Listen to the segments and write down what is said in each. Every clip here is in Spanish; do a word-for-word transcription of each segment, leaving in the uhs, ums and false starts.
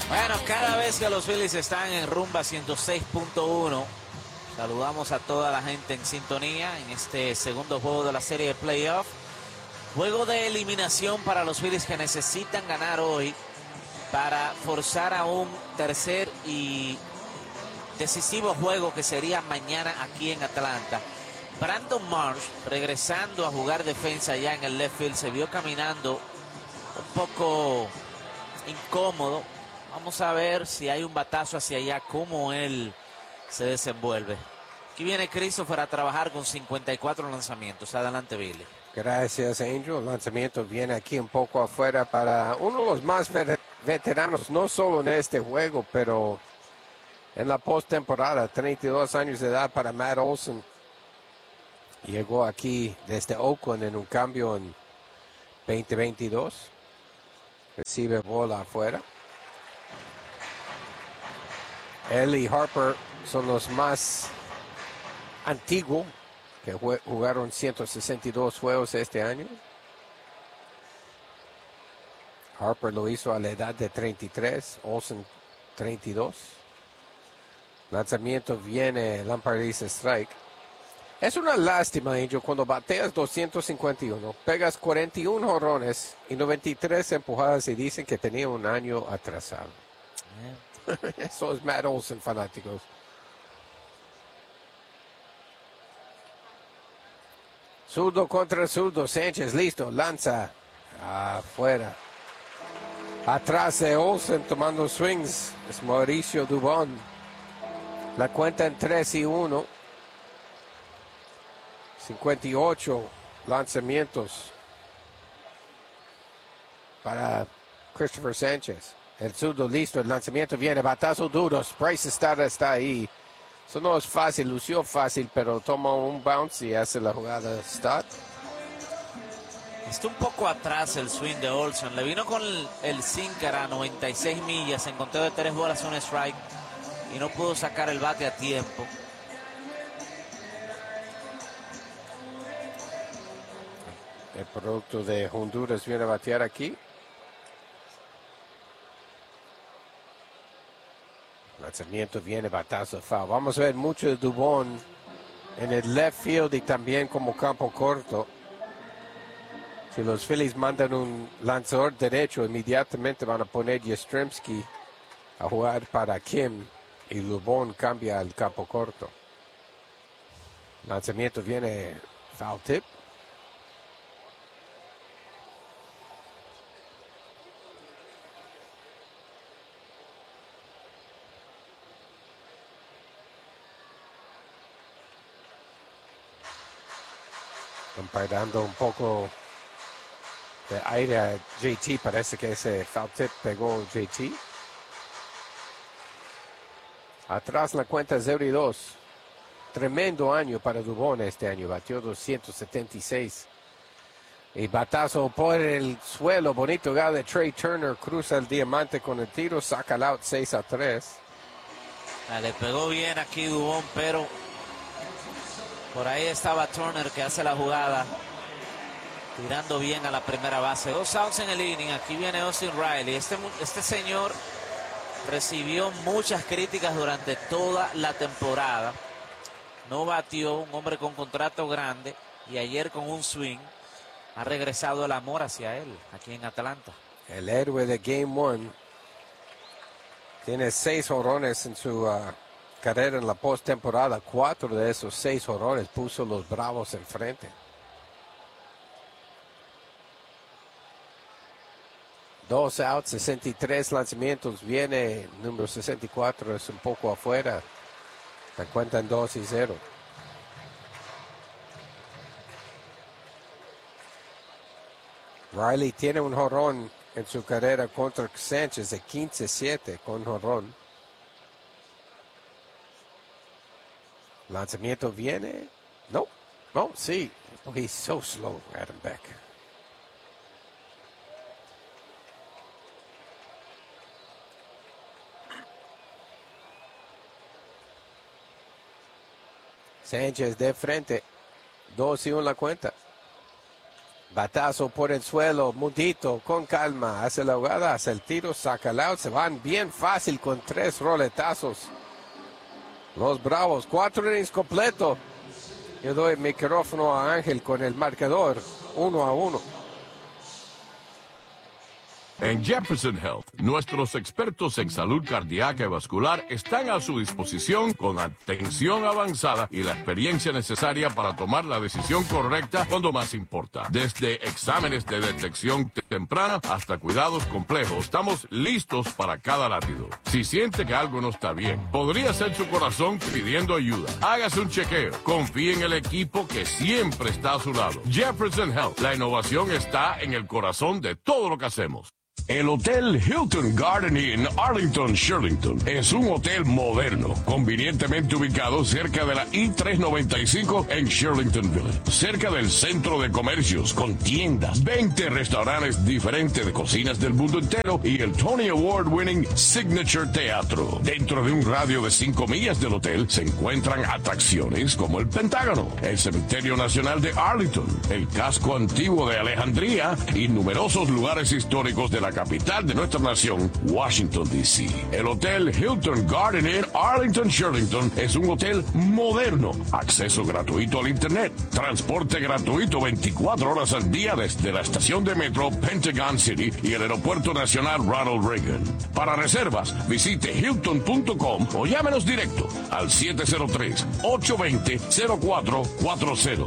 Bueno, cada vez que los Phillies están en rumba ciento seis punto uno, saludamos a toda la gente en sintonía en este segundo juego de la serie de playoff. Juego de eliminación para los Phillies que necesitan ganar hoy para forzar a un tercer y decisivo juego que sería mañana aquí en Atlanta. Brandon Marsh, regresando a jugar defensa ya en el left field, se vio caminando un poco incómodo. Vamos a ver si hay un batazo hacia allá, cómo él se desenvuelve. Aquí viene Christopher a trabajar con cincuenta y cuatro lanzamientos. Adelante, Billy. Gracias, Angel. El lanzamiento viene aquí un poco afuera para uno de los más veteranos, no solo en este juego, pero en la postemporada. treinta y dos años de edad para Matt Olson. Llegó aquí desde Oakland en un cambio en veinte veintidós. Recibe bola afuera. Él y Harper son los más antiguos que jugaron ciento sesenta y dos juegos este año. Harper lo hizo a la edad de treinta y tres, Olson treinta y dos. Lanzamiento viene, Lampard dice strike. Es una lástima, Angel, cuando bateas doscientos cincuenta y uno, pegas cuarenta y uno jonrones y noventa y tres empujadas y dicen que tenía un año atrasado. Yeah. Eso es Matt Olson, fanáticos. Zurdo contra zurdo, Sánchez listo, lanza afuera. Atrás de Olson tomando swings es Mauricio Dubón. La cuenta en tres y uno. cincuenta y ocho lanzamientos para Christopher Sánchez. El zurdo listo, el lanzamiento viene, batazo duro, Bryce Estrada está ahí. Eso no es fácil, lució fácil, pero toma un bounce y hace la jugada start. Está un poco atrás el swing de Olson. Le vino con el, el sinker a noventa y seis millas, en conteo de tres bolas, un strike, y no pudo sacar el bate a tiempo. El producto de Honduras viene a batear aquí. Lanzamiento viene, batazo foul. Vamos a ver mucho de Dubón en el left field y también como campo corto. Si los Phillies mandan un lanzador derecho, inmediatamente van a poner Yastrzemski a jugar para Kim y Dubón cambia al campo corto. Lanzamiento viene, foul tip. Comparando un poco de aire a J T, parece que ese foul tip pegó J T. Atrás la cuenta cero y dos. Tremendo año para Dubón este año, batió doscientos setenta y seis. Y batazo por el suelo, bonito gol de Trey Turner, cruza el diamante con el tiro, saca el out seis a tres. Ah, le pegó bien aquí Dubón, pero por ahí estaba Turner que hace la jugada, tirando bien a la primera base. Dos outs en el inning. Aquí viene Austin Riley. Este, este señor recibió muchas críticas durante toda la temporada. No batió, un hombre con contrato grande, y ayer con un swing ha regresado el amor hacia él aquí en Atlanta. El héroe de Game One tiene seis jonrones en su uh, carrera en la postemporada. Cuatro de esos seis jonrones puso los Bravos enfrente. Dos outs, sesenta y tres lanzamientos. Viene número sesenta y cuatro, es un poco afuera. La cuenta en dos y cero. Riley tiene un jonrón en su carrera contra Sánchez de quince siete con jonrón. Lanzamiento viene. No, no, sí. Oh, he's so slow, Adam Beck. Sánchez de frente. Dos y uno la cuenta. Batazo por el suelo, mundito, con calma, hace la jugada, hace el tiro, saca el out, se van bien fácil con tres roletazos. Los Bravos, cuatro innings completo. Yo doy el micrófono a Ángel con el marcador, uno a uno. En Jefferson Health, nuestros expertos en salud cardíaca y vascular están a su disposición con atención avanzada y la experiencia necesaria para tomar la decisión correcta cuando más importa. Desde exámenes de detección temprana hasta cuidados complejos, estamos listos para cada latido. Si siente que algo no está bien, podría ser su corazón pidiendo ayuda. Hágase un chequeo. Confíe en el equipo que siempre está a su lado. Jefferson Health, la innovación está en el corazón de todo lo que hacemos. El Hotel Hilton Garden Inn Arlington, Shirlington es un hotel moderno, convenientemente ubicado cerca de la I trescientos noventa y cinco en Shirlington Village, cerca del centro de comercios con tiendas, veinte restaurantes diferentes de cocinas del mundo entero y el Tony Award winning Signature Teatro. Dentro de un radio de cinco millas del hotel se encuentran atracciones como el Pentágono, el Cementerio Nacional de Arlington, el casco antiguo de Alejandría y numerosos lugares históricos de la capital de nuestra nación, Washington, D C El Hotel Hilton Garden Inn Arlington, Shirlington es un hotel moderno, acceso gratuito al internet, transporte gratuito veinticuatro horas al día desde la estación de metro Pentagon City y el aeropuerto nacional Ronald Reagan. Para reservas, visite hilton punto com o llámenos directo al siete cero tres, ocho dos cero, cero cuatro cuatro cero.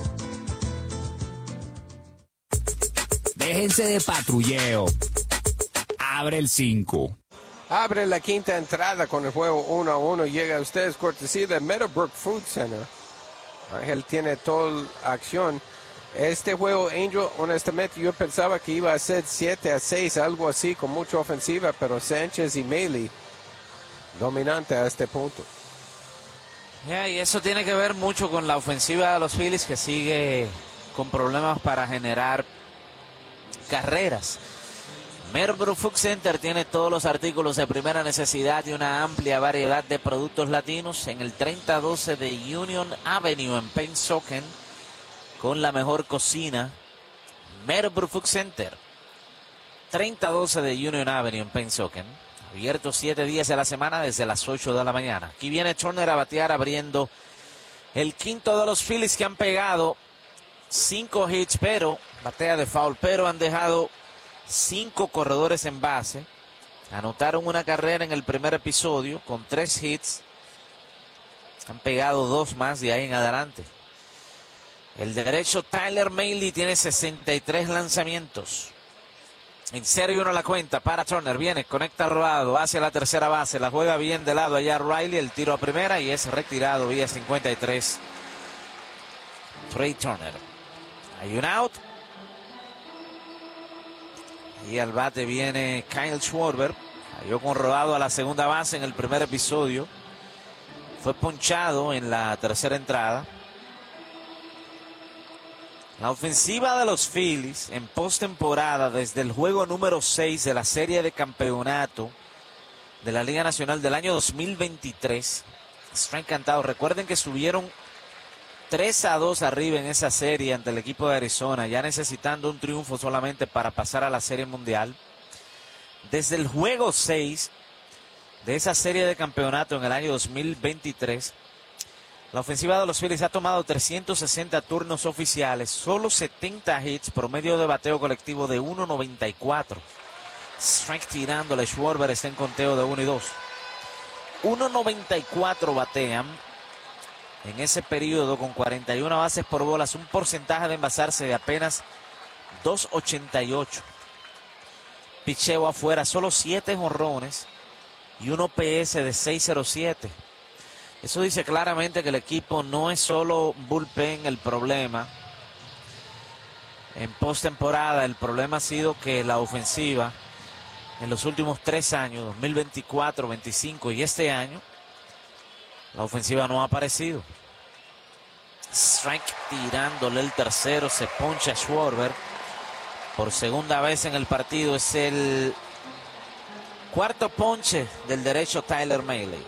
Déjense de patrulleo. Abre el cinco. Abre la quinta entrada con el juego uno a uno. Llega a ustedes cortesía de Meadowbrook Food Center. Ángel tiene toda la acción. Este juego, Angel, honestamente, yo pensaba que iba a ser siete a seis, algo así, con mucha ofensiva, pero Sánchez y Maile dominante a este punto. Yeah, y eso tiene que ver mucho con la ofensiva de los Phillies, que sigue con problemas para generar carreras. Meadowbrook Food Center tiene todos los artículos de primera necesidad y una amplia variedad de productos latinos en el treinta doce de Union Avenue en Pennsauken, con la mejor cocina. Meadowbrook Food Center, treinta doce de Union Avenue en Pennsauken, abierto siete días de la semana desde las ocho de la mañana. Aquí viene Turner a batear, abriendo el quinto de los Phillies, que han pegado cinco hits, pero batea de foul, pero han dejado cinco corredores en base. Anotaron una carrera en el primer episodio con tres hits. Han pegado dos más de ahí en adelante. El derecho Tyler Mahle tiene sesenta y tres lanzamientos. En cero y uno la cuenta para Turner. Viene, conecta rodado hacia la tercera base. La juega bien de lado allá Riley. El tiro a primera y es retirado vía cincuenta y tres. Trey Turner. Hay un out. Y al bate viene Kyle Schwarber. Cayó con rodado a la segunda base en el primer episodio. Fue ponchado en la tercera entrada. La ofensiva de los Phillies en postemporada desde el juego número seis de la serie de campeonato de la Liga Nacional del año dos mil veintitrés. Está encantado. Recuerden que subieron tres a dos arriba en esa serie ante el equipo de Arizona, ya necesitando un triunfo solamente para pasar a la Serie Mundial. Desde el juego seis de esa serie de campeonato en el año dos mil veintitrés, la ofensiva de los Phillies ha tomado trescientos sesenta turnos oficiales, solo setenta hits, promedio de bateo colectivo de uno noventa y cuatro. Strike tirándole, Schwarber está en conteo de uno y dos. uno noventa y cuatro batean en ese periodo con cuarenta y una bases por bolas, un porcentaje de envasarse de apenas dos ochenta y ocho. Picheo afuera, solo siete jonrones y un O P S de seis cero siete. Eso dice claramente que el equipo no es solo bullpen el problema. En postemporada el problema ha sido que la ofensiva en los últimos tres años, dos mil veinticuatro, veinticinco y este año, la ofensiva no ha aparecido. Strike tirándole el tercero, se poncha Schwarber por segunda vez en el partido. Es el cuarto ponche del derecho Tyler Mahle.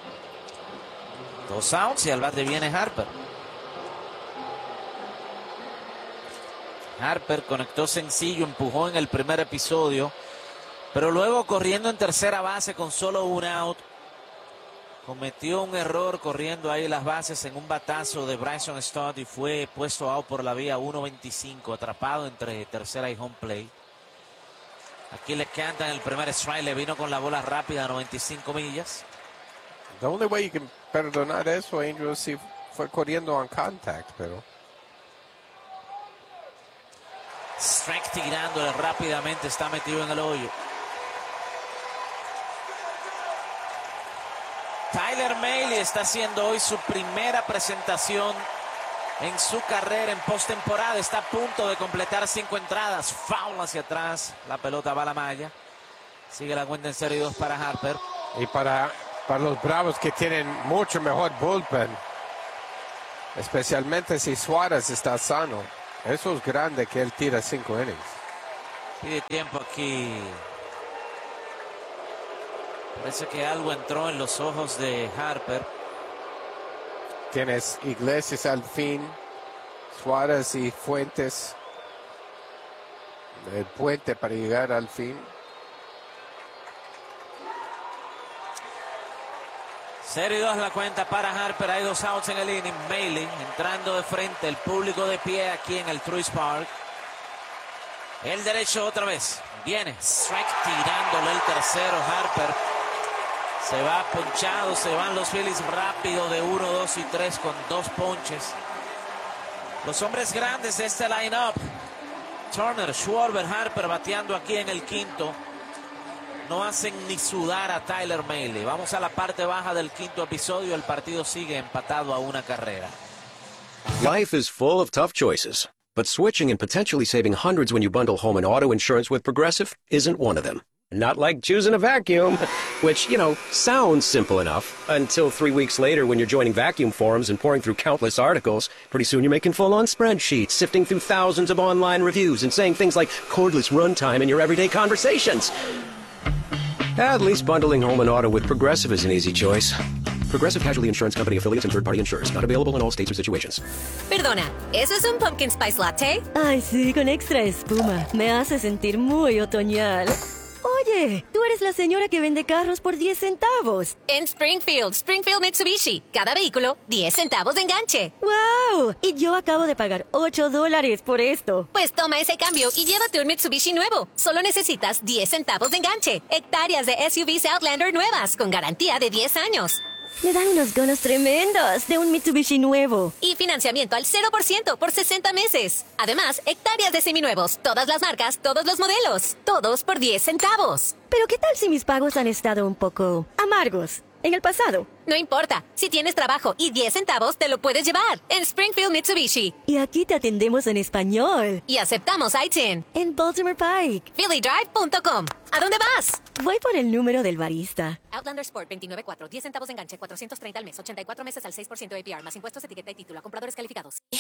Dos outs y al bate viene Harper. Harper conectó sencillo, empujó en el primer episodio, pero luego corriendo en tercera base con solo un out, cometió un error corriendo ahí las bases en un batazo de Bryson Stott y fue puesto out por la vía uno veinticinco, atrapado entre tercera y home plate. Aquí le cantan el primer strike, le vino con la bola rápida a noventa y cinco millas. The only way you can perdonar eso, Angel, es si fue corriendo on contact, pero... Strike tirándole rápidamente, está metido en el hoyo. Tyler Mahle está haciendo hoy su primera presentación en su carrera en postemporada. Está a punto de completar cinco entradas. Foul hacia atrás. La pelota va a la malla. Sigue la cuenta en cero y dos para Harper. Y para, para los Bravos que tienen mucho mejor bullpen, especialmente si Suárez está sano, eso es grande que él tira cinco innings. Pide tiempo aquí. Parece que algo entró en los ojos de Harper. Tienes Iglesias al fin, Suárez y Fuentes, el puente para llegar al fin. cero y dos la cuenta para Harper. Hay dos outs en el inning. Mahle entrando de frente. El público de pie aquí en el Truist Park. El derecho otra vez. Viene. Strike tirándole el tercero. Harper se va ponchado. Se van los Phillies rápido de uno, dos y tres con dos ponches. Los hombres grandes de este line-up. Turner, Schwarber, Harper bateando aquí en el quinto. No hacen ni sudar a Tyler Mahle. Vamos a la parte baja del quinto episodio. El partido sigue empatado a una carrera. Life is full of tough choices, but switching and potentially saving hundreds when you bundle home and auto insurance with Progressive isn't one of them. Not like choosing a vacuum, which, you know, sounds simple enough until three weeks later when you're joining vacuum forums and pouring through countless articles. Pretty soon you're making full-on spreadsheets, sifting through thousands of online reviews and saying things like cordless runtime in your everyday conversations. At least bundling home and auto with Progressive is an easy choice. Progressive Casualty Insurance Company affiliates and third-party insurers. Not available in all states or situations. Perdona, ¿eso es un pumpkin spice latte? Ay, sí, con extra espuma. Me hace sentir muy otoñal. Oye, tú eres la señora que vende carros por diez centavos. En Springfield, Springfield Mitsubishi. Cada vehículo, diez centavos de enganche. ¡Wow! Y yo acabo de pagar ocho dólares por esto. Pues toma ese cambio y llévate un Mitsubishi nuevo. Solo necesitas diez centavos de enganche. Hectáreas de S U Vs Outlander nuevas con garantía de diez años. Me dan unos ganas tremendos de un Mitsubishi nuevo. Y financiamiento al cero por ciento por sesenta meses. Además, hectáreas de seminuevos. Todas las marcas, todos los modelos. Todos por diez centavos. Pero ¿qué tal si mis pagos han estado un poco amargos en el pasado? No importa. Si tienes trabajo y diez centavos, te lo puedes llevar. En Springfield Mitsubishi. Y aquí te atendemos en español. Y aceptamos I T I N. En Baltimore Pike. Philly Drive punto com. ¿A dónde vas? Voy por el número del barista. Outlander Sport veintinueve cuatro. diez centavos de enganche. cuatrocientos treinta al mes. ochenta y cuatro meses al seis por ciento A P R. Más impuestos, etiqueta y título a compradores calificados.